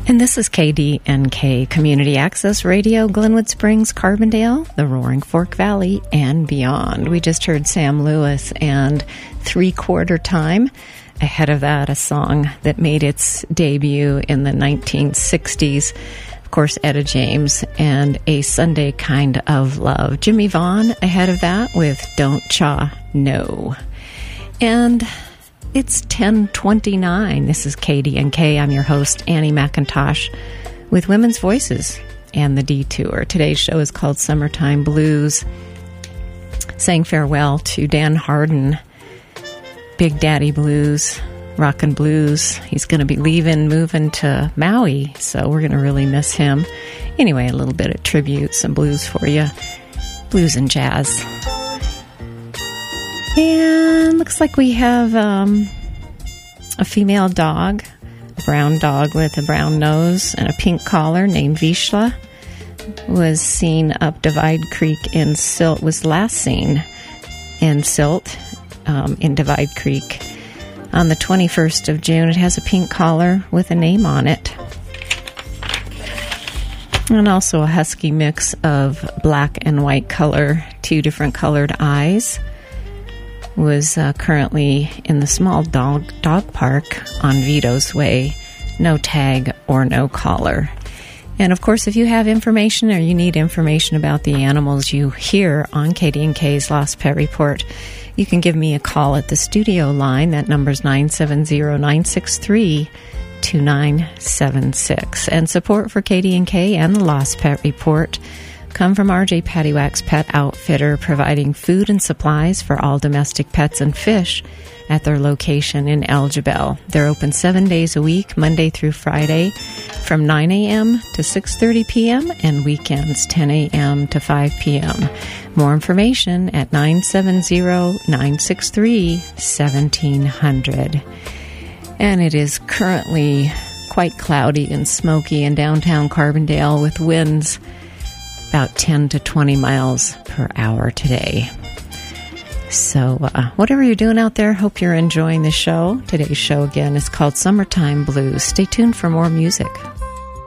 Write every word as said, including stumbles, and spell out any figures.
And this is K D N K Community Access Radio, Glenwood Springs, Carbondale, the Roaring Fork Valley, and beyond. We just heard Sam Lewis and Three Quarter Time. Ahead of that, a song that made its debut in the nineteen sixties. Of course, Etta James and A Sunday Kind of Love. Jimmy Vaughn ahead of that with Don't Cha Know. And it's ten twenty-nine. This is K D N K. I'm your host, Annie McIntosh, with Women's Voices and the Detour. Today's show is called Summertime Blues. Saying farewell to Dan Hardin, Big Daddy Blues, Rockin' Blues. He's going to be leaving, moving to Maui, so we're going to really miss him. Anyway, a little bit of tribute, some blues for you. Blues and jazz. And looks like we have um, a female dog, a brown dog with a brown nose and a pink collar named Vishla. Was seen up Divide Creek in Silt, was last seen in Silt um, in Divide Creek on the twenty-first of June. It has a pink collar with a name on it. And also a husky mix of black and white color, two different colored eyes. Was uh, currently in the small dog dog park on Vito's Way. No tag or no collar. And of course, if you have information or you need information about the animals you hear on K D N K's Lost Pet Report, you can give me a call at the studio line. That number's nine seven zero, nine six three, two nine seven six. And support for K D N K and the Lost Pet Report come from R J Paddywhack's Pet Outfitter, providing food and supplies for all domestic pets and fish at their location in Algebel. They're open seven days a week, Monday through Friday, from nine a.m. to six thirty p.m. and weekends ten a.m. to five p.m. More information at nine seven zero, nine six three, one seven zero zero. And it is currently quite cloudy and smoky in downtown Carbondale with winds about ten to twenty miles per hour today. So uh, whatever you're doing out there, hope you're enjoying the show. Today's show, again, is called Summertime Blues. Stay tuned for more music.